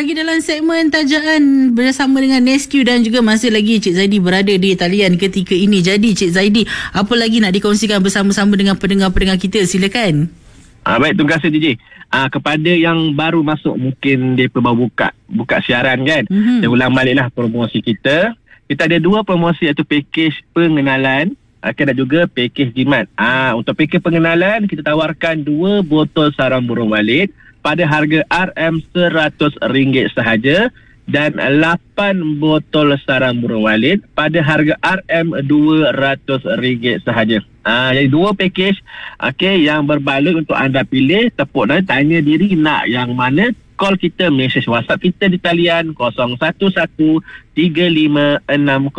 lagi dalam segmen Tajaan bersama dengan Nesque dan juga masih lagi Cik Zaidi berada di talian ketika ini. Jadi Cik Zaidi, apa lagi nak dikongsikan bersama-sama dengan pendengar-pendengar kita? Silakan. Baik, terima kasih DJ. Kepada yang baru masuk, mungkin dia baru buka siaran kan. Saya ulang baliklah promosi kita. Kita ada 2 promosi, iaitu pakej pengenalan dan juga pakej jimat. Untuk pakej pengenalan, kita tawarkan 2 botol sarang burung walit pada harga RM100 sahaja dan 8 botol sarang burung walit pada harga RM200 sahaja. Jadi 2 pakej yang berbaloi untuk anda pilih. Tepuk dan tanya diri nak yang mana. Call kita, message WhatsApp kita di talian 011-3560-5548.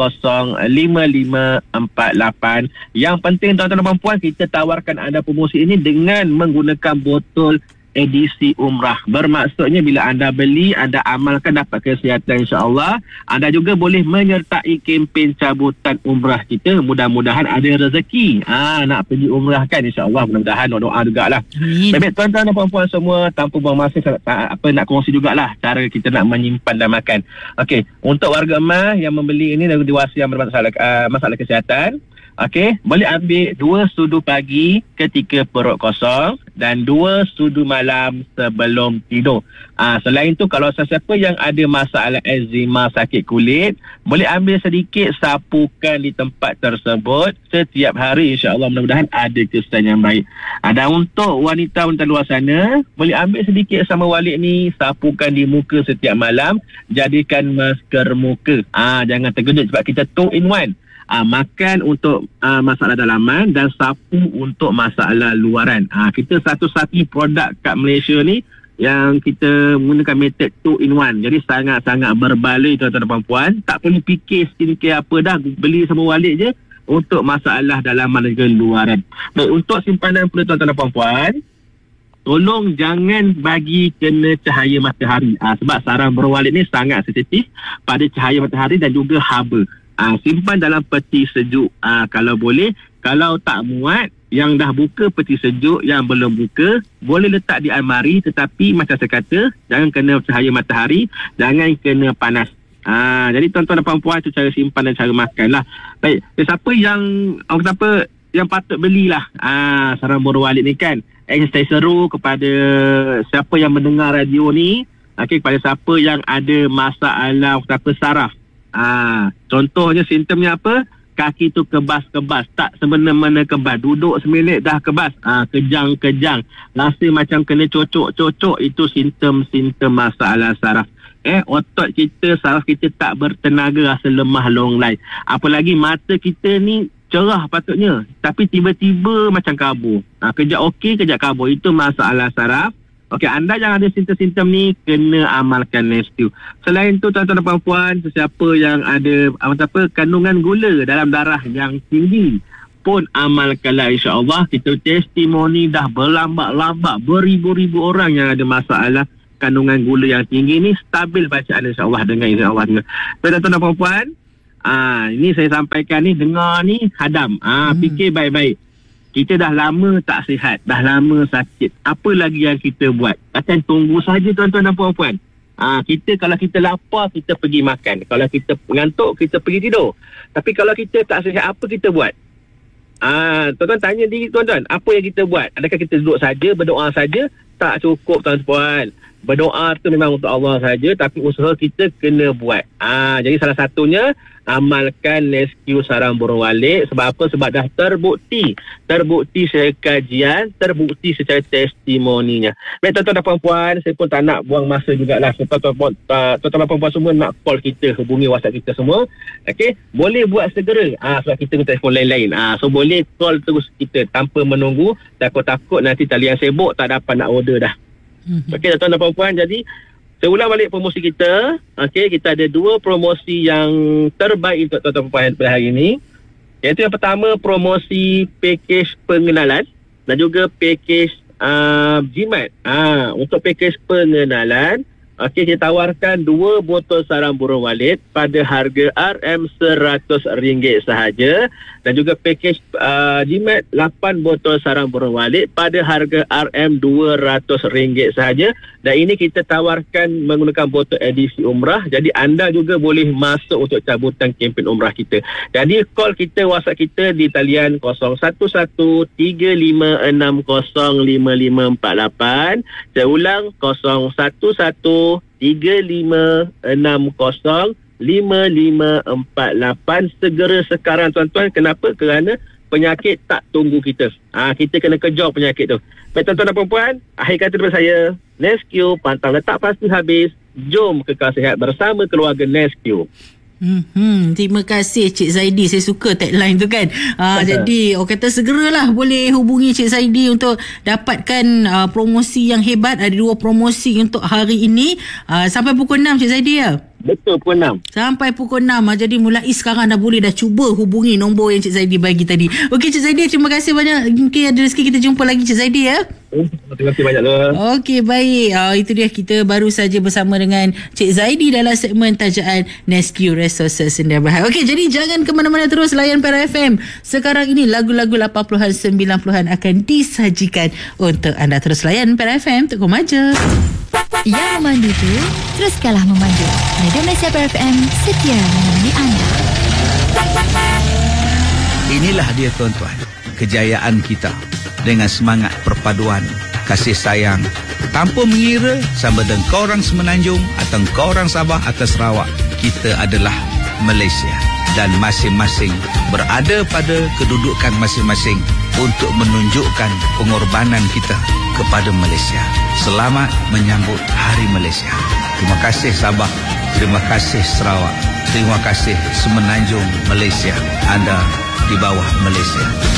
Yang penting tuan-tuan dan puan, kita tawarkan anda promosi ini dengan menggunakan botol edisi umrah. Bermaksudnya bila anda beli, anda amalkan dapat kesihatan insya-Allah. Anda juga boleh menyertai kempen cabutan umrah kita. Mudah-mudahan ada rezeki nak pergi umrah kan, insya-Allah. Mudah-mudahan doa jugalah. Baik tuan-tuan dan puan-puan semua, tanpa buang masa nak kongsi jugalah cara kita nak menyimpan dan makan. Okey, untuk warga emas yang membeli ini dari dewasa yang bermasalah masalah kesihatan, boleh ambil 2 sudu pagi ketika perut kosong dan 2 sudu malam sebelum tidur. Selain itu, kalau sesiapa yang ada masalah eczema, sakit kulit, boleh ambil sedikit, sapukan di tempat tersebut setiap hari. InsyaAllah mudah-mudahan ada kesan yang baik. Dan untuk wanita-wanita luar sana, boleh ambil sedikit sama walit ni, sapukan di muka setiap malam, jadikan masker muka. Jangan terkejut sebab kita 2 in 1. Makan untuk masalah dalaman dan sapu untuk masalah luaran. Kita satu-satu produk kat Malaysia ni yang kita menggunakan metod 2 in 1. Jadi sangat-sangat berbaloi tuan-tuan dan puan. Tak perlu fikir skincare apa dah, beli sama walit je untuk masalah dalaman dan juga luaran. Baik, untuk simpanan pula tuan-tuan dan puan, tolong jangan bagi kena cahaya matahari. Sebab sarang burung walit ni sangat sensitif pada cahaya matahari dan juga haba. Simpan dalam peti sejuk kalau boleh. Kalau tak muat, yang dah buka peti sejuk, yang belum buka, boleh letak di almari. Tetapi macam saya kata, jangan kena cahaya matahari, jangan kena panas. Jadi tuan-tuan dan puan-puan, itu cara simpan dan cara makan lah. Baik, siapa yang yang patut belilah sarang burung walit ni kan. Saya seru kepada siapa yang mendengar radio ni, kepada siapa yang ada masalah saraf. Contohnya simptomnya apa? Kaki tu kebas-kebas, tak semena-mena kebas, duduk seminit dah kebas, kejang-kejang, rasa macam kena cocok-cocok. Itu simptom-simptom masalah saraf. Otot kita, saraf kita tak bertenaga, rasa lemah longlai. Apalagi mata kita ni cerah patutnya, tapi tiba-tiba macam kabur. Kejap okey, kejap kabur. Itu masalah saraf. Okey, anda yang ada simptom-simptom ni kena amalkan Nesque. Selain tu tuan-tuan dan puan-puan, sesiapa yang ada kandungan gula dalam darah yang tinggi pun amalkanlah, insya-Allah. Kita testimoni dah berlambak-lambak beribu-ribu orang yang ada masalah kandungan gula yang tinggi ni stabil bacaan, insya-Allah, dengan izin Allah. Tuan-tuan dan puan-puan, ini saya sampaikan ni, dengar ni hadam. Fikir baik-baik. Kita dah lama tak sihat, dah lama sakit. Apa lagi yang kita buat? Akan tunggu saja tuan-tuan dan puan-puan. Kalau kita lapar, kita pergi makan. Kalau kita mengantuk, kita pergi tidur. Tapi kalau kita tak sihat, apa kita buat? Tuan-tuan tanya diri tuan-tuan, apa yang kita buat? Adakah kita duduk saja, berdoa saja? Tak cukup tuan-tuan. Berdoa tu memang untuk Allah saja, tapi usaha kita kena buat. Jadi salah satunya, amalkan Nesque sarang burung walit. Sebab apa? Sebab dah terbukti secara kajian, terbukti secara testimoninya. Baik tuan-tuan dan puan-puan, saya pun tak nak buang masa jugalah. Tuan-tuan dan puan-puan semua nak call kita, hubungi WhatsApp kita semua. Okey, boleh buat segera. Sebab kita guna telefon lain-lain. So boleh call terus kita tanpa menunggu. Takut-takut nanti talian sibuk tak dapat nak order dah. Okey tuan-tuan dan puan-puan, jadi saya ulang balik promosi kita. Okey, kita ada 2 promosi yang terbaik untuk tuan-tuan dan puan pada hari ini. Iaitu yang pertama, promosi pakej pengenalan dan juga pakej jimat. Untuk pakej pengenalan, Okey, kita tawarkan 2 botol sarang burung walit pada harga RM100 sahaja, dan juga pakej jimat 8 botol sarang burung walit pada harga RM200 sahaja. Dan ini kita tawarkan menggunakan botol edisi umrah. Jadi anda juga boleh masuk untuk cabutan kempen umrah kita. Jadi call kita, WhatsApp kita di talian 011-3560-5548. Saya ulang, 011-3560-5548. Segera sekarang tuan-tuan. Kenapa? Kerana penyakit tak tunggu kita. Kita kena kejar penyakit tu. Baik tuan-tuan dan perempuan, akhir kata daripada saya, Nescue, pantang letak pasti habis. Jom kekal sihat bersama keluarga Nescue. Terima kasih Cik Zaidi. Saya suka tagline tu kan. Jadi orang kata segeralah boleh hubungi Cik Zaidi untuk dapatkan promosi yang hebat. Ada 2 promosi untuk hari ini, sampai pukul 6 Cik Zaidi ya? Betul, pukul 6. Sampai pukul 6. Jadi mulai sekarang dah boleh dah cuba hubungi nombor yang Cik Zaidi bagi tadi. Okey Cik Zaidi, terima kasih banyak. Mungkin ada rezeki kita jumpa lagi Cik Zaidi ya. Terima kasih banyak lah. Okey, baik. Itu dia, kita baru saja bersama dengan Cik Zaidi dalam segmen tajaan Nescue Resources Sedia Berhad. Okey, jadi jangan ke mana-mana, terus layan Perak FM. Sekarang ini lagu-lagu 80-an 90-an akan disajikan untuk anda. Terus layan Perak FM, Tok Remaja. Yang memandu tu, teruskanlah memandu. Radio Malaysia Perak FM setia menemani anda. Inilah dia tuan-tuan, kejayaan kita dengan semangat perpaduan kasih sayang, tanpa mengira sama ada korang Semenanjung atau korang Sabah atau Sarawak. Kita adalah Malaysia dan masing-masing berada pada kedudukan masing-masing untuk menunjukkan pengorbanan kita kepada Malaysia. Selamat menyambut Hari Malaysia. Terima kasih Sabah, terima kasih Sarawak, terima kasih Semenanjung Malaysia. Anda di bawah Malaysia.